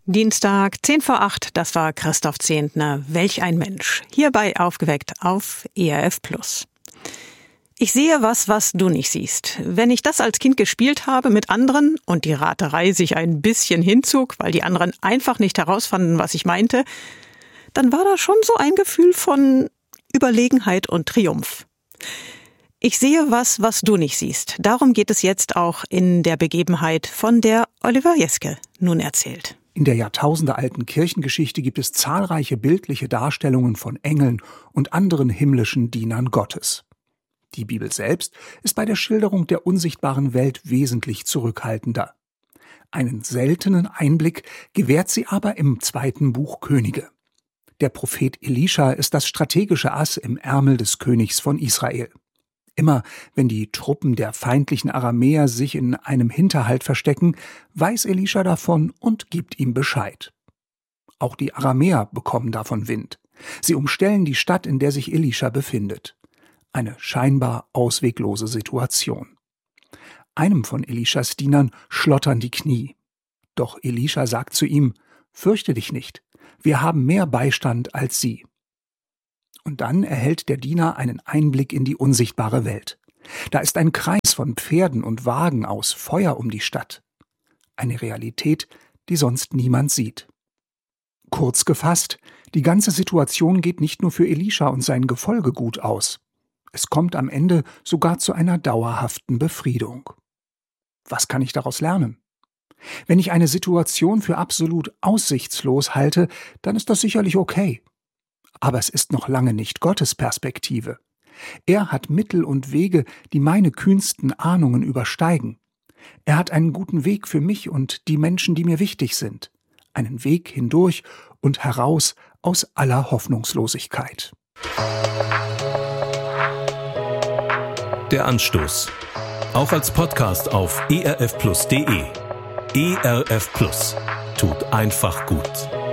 Dienstag, 7:50, das war Christoph Zehntner. Welch ein Mensch. Hierbei aufgeweckt auf ERF+. Ich sehe was du nicht siehst. Wenn ich das als Kind gespielt habe mit anderen und die Raterei sich ein bisschen hinzog, weil die anderen einfach nicht herausfanden, was ich meinte, dann war da schon so ein Gefühl von Überlegenheit und Triumph. Ich sehe was du nicht siehst. Darum geht es jetzt auch in der Begebenheit, von der Oliver Jeske nun erzählt. In der jahrtausendealten Kirchengeschichte gibt es zahlreiche bildliche Darstellungen von Engeln und anderen himmlischen Dienern Gottes. Die Bibel selbst ist bei der Schilderung der unsichtbaren Welt wesentlich zurückhaltender. Einen seltenen Einblick gewährt sie aber im 2. Buch Könige. Der Prophet Elisha ist das strategische Ass im Ärmel des Königs von Israel. Immer wenn die Truppen der feindlichen Aramäer sich in einem Hinterhalt verstecken, weiß Elisha davon und gibt ihm Bescheid. Auch die Aramäer bekommen davon Wind. Sie umstellen die Stadt, in der sich Elisha befindet. Eine scheinbar ausweglose Situation. Einem von Elishas Dienern schlottern die Knie. Doch Elisha sagt zu ihm: „Fürchte dich nicht, wir haben mehr Beistand als sie." Und dann erhält der Diener einen Einblick in die unsichtbare Welt. Da ist ein Kreis von Pferden und Wagen aus Feuer um die Stadt. Eine Realität, die sonst niemand sieht. Kurz gefasst, die ganze Situation geht nicht nur für Elisha und sein Gefolge gut aus. Es kommt am Ende sogar zu einer dauerhaften Befriedung. Was kann ich daraus lernen? Wenn ich eine Situation für absolut aussichtslos halte, dann ist das sicherlich okay. Aber es ist noch lange nicht Gottes Perspektive. Er hat Mittel und Wege, die meine kühnsten Ahnungen übersteigen. Er hat einen guten Weg für mich und die Menschen, die mir wichtig sind. Einen Weg hindurch und heraus aus aller Hoffnungslosigkeit. Der Anstoß. Auch als Podcast auf erfplus.de. ERF Plus. Tut einfach gut.